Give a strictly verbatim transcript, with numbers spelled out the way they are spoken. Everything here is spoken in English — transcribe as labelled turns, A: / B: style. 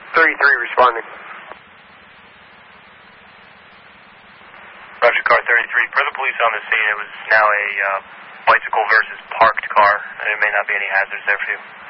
A: thirty-three responding.
B: Roger, car thirty-three. Per the police on the scene, it was now a uh, bicycle versus parked car, and there may not be any hazards there for you.